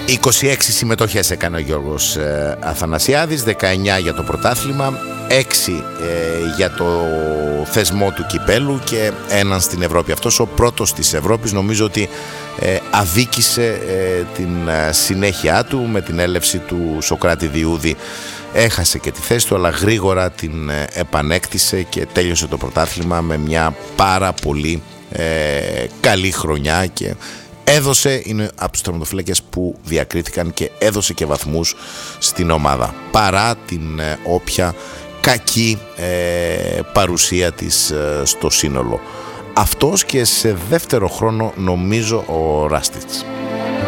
26 συμμετοχές έκανε ο Γιώργος Αθανασιάδης, 19 για το πρωτάθλημα, 6 για το θεσμό του κυπέλου και έναν στην Ευρώπη. Αυτός ο πρώτος της Ευρώπης νομίζω ότι αδίκησε την συνέχεια του με την έλευση του Σωκράτη Διούδη. Έχασε και τη θέση του, αλλά γρήγορα την επανέκτησε και τέλειωσε το πρωτάθλημα με μια πάρα πολύ καλή χρονιά και έδωσε, είναι από τους τερματοφύλακες που διακρίθηκαν και έδωσε και βαθμούς στην ομάδα παρά την όποια κακή παρουσία της στο σύνολο. Αυτός και σε δεύτερο χρόνο νομίζω ο Ράστιτς.